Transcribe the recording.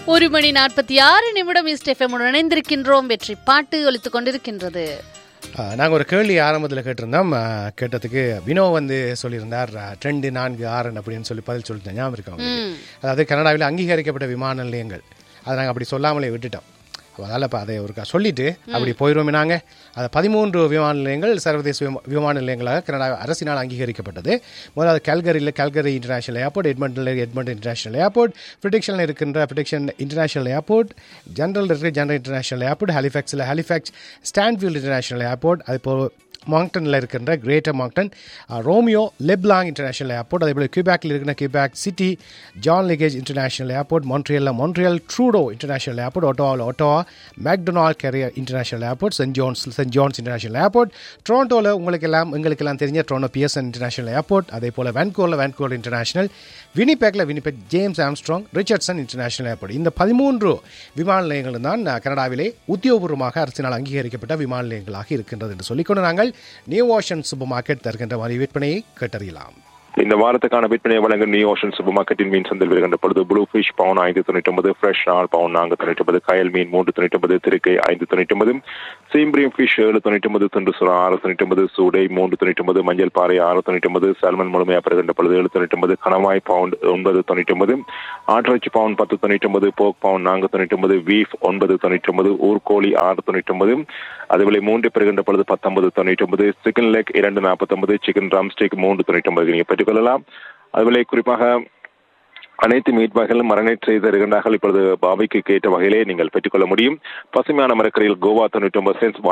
1:46 east FM இணைந்திருக்கின்றோம். வெற்றி பாட்டு ஒலித்துக் கொண்டிருக்கின்றது. நாங்கள் ஒரு கேள்வி ஆரம்பத்தில் கேட்டிருந்தோம். கேட்டதுக்கு வினோ சொல்லியிருந்தார் ட்ரெண்டு 4-6 அப்படின்னு சொல்லி பதில் சொல்லிட்டு ஞாபகம் இருக்கோம். அதாவது கனடாவில் அங்கீகரிக்கப்பட்ட விமான நிலையங்கள் அதை நாங்கள் அப்படி சொல்லாமலே விட்டுட்டோம். அதனால் இப்போ அதை ஒரு சொல்லிட்டு அப்படி போயிடுவோமே. நாங்கள் அதை 13 விமான நிலையங்கள் சர்வதேச விமான நிலையங்களாக கனடா அரசினால் அங்கீகரிக்கப்பட்டது. முதலாவது Calgary international airport, Edmonton international airport, ஃப்ரிடிக்ஷனில் இருக்கின்ற ஃப்ரிடிக்ஷன் international airport, general international airport, Halifax ஸ்டான்ஃபீல்டு international airport, அதுபோல் மாங்டனில் இருக்கின்ற கிரேட்டர் மாங்டன், ரோமியோ லெப்லாங் இன்டர்நேஷனல் ஏர்போர்ட், அதேபோல் கியூபேக்கில் இருக்கிற Quebec city John luggage international airport, Montreal Trudeau international airport, Ottawa McDonald carrier international airport, send John's international airport, டொரண்டோவில் எங்களுக்கெல்லாம் தெரிஞ்ச Toronto BSN international airport, அதே போல் Vancouver international, Winnipeg James Armstrong Richardson international airport. இந்த 13 விமான நிலையங்களும் தான் கனடாவிலே உத்தியோகபூர்வமாக அரசினால் அங்கீகரிக்கப்பட்ட விமான நிலையங்களாக இருக்கின்றது என்று சொல்லிக்கொண்டு நாங்கள் நியூ ஓஷன் சூப்பர் மார்க்கெட் தருகின்ற மாதிரி விற்பனையை கேட்டறியலாம். இந்த வாரத்துக்கான விற்பனை வழங்கும் நியூ ஓஷன் சூப்பர் மார்க்கெட்டின் மீன் சந்தையில் வருகின்ற பொழுது ப்ளூ ஃபிஷ் பவுன் 5.99, ஃப்ரெஷ் ஆல் பவுன் 4.99, கயல் மீன் 3.99, திருக்கை 5.99, சீம்பிரியம் ஃபிஷ் 7.99, துண்டு சுறா 6.99, சூடை 3.99, மஞ்சள் பாறை 6.99, சால்மன் முழுமையாக பெறுகின்ற பொழுது 7.99, கணவாய் பவுண்ட் 9.99, ஆட்டிறைச்சி பவுன் 10.99, போக் பவுன் 4.99, வீஃப் 9.99, ஊர்கோழி 6.99, அதுவேளை 3 பெறுகின்ற பொழுது 19.99, சிக்கன் லெக் 2.49, சிக்கன் ட்ரம்ஸ்டிக் 3.99 நீங்கள் பெற்றுக்கொள்ளலாம். அதுவேளை குறிப்பாக அனைத்து மீட் வகைகளும் மரநேட் செய்து தருகின்றார்கள். இப்பொழுது பாபிக்கு கேட்ட வகையிலே நீங்கள் பெற்றுக்கொள்ள முடியும். பசுமையான மரக்கறியில் கோவா 99 சென்ட்ஸ்,